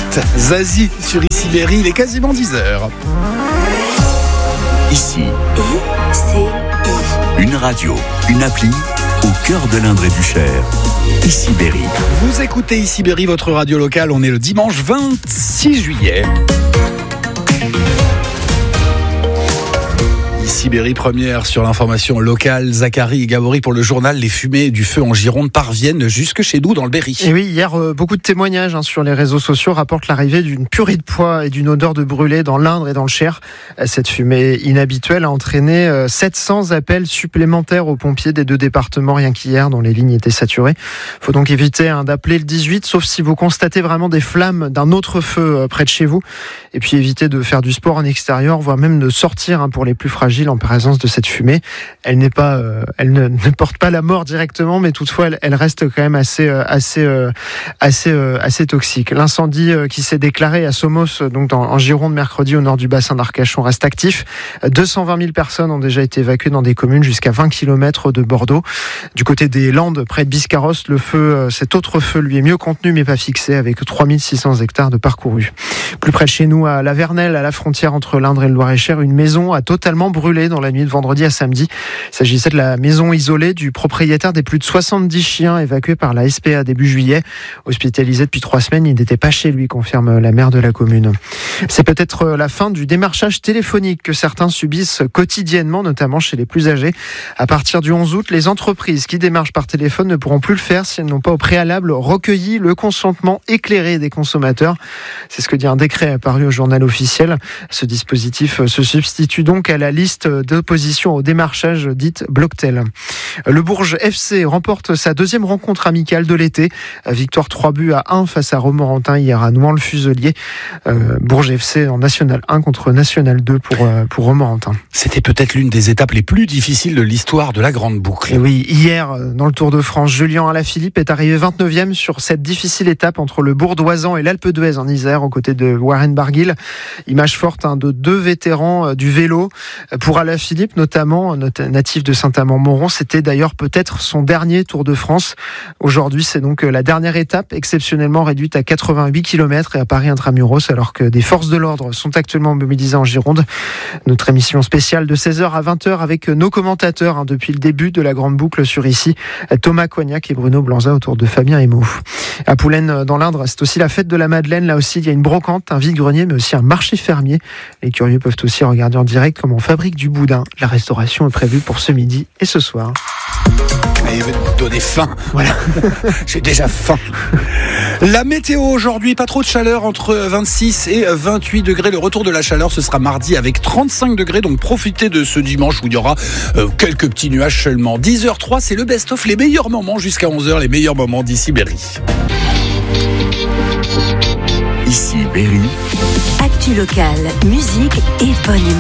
suite, Zazie sur Ici Berry, il est quasiment 10h. Ici, une radio, une appli au cœur de l'Indre et du Cher. Ici Berry. Vous écoutez Ici Berry, votre radio locale. On est le dimanche 26 juillet. Ici Berry, première sur l'information locale. Zachary et Gabory pour le journal. Les fumées du feu en Gironde parviennent jusque chez nous dans le Berry. Et oui, hier, beaucoup de témoignages sur les réseaux sociaux rapportent l'arrivée d'une purée de pois et d'une odeur de brûlé dans l'Indre et dans le Cher. Cette fumée inhabituelle a entraîné 700 appels supplémentaires aux pompiers des deux départements rien qu'hier, dont les lignes étaient saturées. Il faut donc éviter d'appeler le 18, sauf si vous constatez vraiment des flammes d'un autre feu près de chez vous. Et puis éviter de faire du sport en extérieur, voire même de sortir pour les plus fragiles en présence de cette fumée. Elle ne porte pas la mort directement, mais toutefois elle reste quand même assez toxique. L'incendie qui s'est déclaré à Somos, donc en Gironde mercredi au nord du bassin d'Arcachon, reste actif. 220 000 personnes ont déjà été évacuées dans des communes jusqu'à 20 km de Bordeaux. Du côté des Landes, près de Biscarrosse, cet autre feu lui est mieux contenu mais pas fixé, avec 3600 hectares de parcourus. Plus près de chez nous, à La Vernelle, à la frontière entre l'Indre et le Loir-et-Cher, une maison a totalement brûlé dans la nuit de vendredi à samedi. Il s'agissait de la maison isolée du propriétaire des plus de 70 chiens évacués par la SPA début juillet. Hospitalisé depuis 3 semaines, il n'était pas chez lui, confirme la maire de la commune. C'est peut-être la fin du démarchage téléphonique que certains subissent quotidiennement, notamment chez les plus âgés. À partir du 11 août, les entreprises qui démarchent par téléphone ne pourront plus le faire si elles n'ont pas au préalable recueilli le consentement éclairé des consommateurs. C'est ce que dit un décret paru au journal officiel. Ce dispositif se substitue donc à la liste d'opposition au démarchage dite Blocktel. Le Bourges FC remporte sa deuxième rencontre amicale de l'été. Victoire 3-1 face à Romorantin hier à Nouan-le-Fuselier. Bourges FC en National 1 contre National 2 pour Romorantin. C'était peut-être l'une des étapes les plus difficiles de l'histoire de la Grande Boucle. Et oui, hier, dans le Tour de France, Julien Alaphilippe est arrivé 29e sur cette difficile étape entre le Bourg-d'Oisans et l'Alpe d'Huez en Isère, aux côtés de Warren Barguil. Image forte de 2 vétérans du vélo. Pour Alaphilippe, notamment, natif de Saint-Amand-Montrond, c'était d'ailleurs peut-être son dernier Tour de France. Aujourd'hui, c'est donc la dernière étape, exceptionnellement réduite à 88 km et à Paris intramuros, alors que des forces de l'ordre sont actuellement mobilisées en Gironde. Notre émission spéciale de 16h à 20h avec nos commentateurs depuis le début de la Grande Boucle sur Ici, Thomas Coignac et Bruno Blanza autour de Fabien Emo. À Poulaine, dans l'Indre, c'est aussi la fête de la Madeleine. Là aussi, il y a une brocante, un vide-grenier, mais aussi un marché fermier. Les curieux peuvent aussi regarder en direct comment on fabrique du boudin. La restauration est prévue pour ce midi et ce soir. Et il veut me donner faim. Voilà. J'ai déjà faim. La météo aujourd'hui, pas trop de chaleur, entre 26 et 28 degrés. Le retour de la chaleur, ce sera mardi avec 35 degrés. Donc profitez de ce dimanche où il y aura quelques petits nuages seulement. 10h03, c'est le best-of, les meilleurs moments jusqu'à 11h, les meilleurs moments d'Ici Berry. Ici Berry. Actu locale, musique et bonne humeur.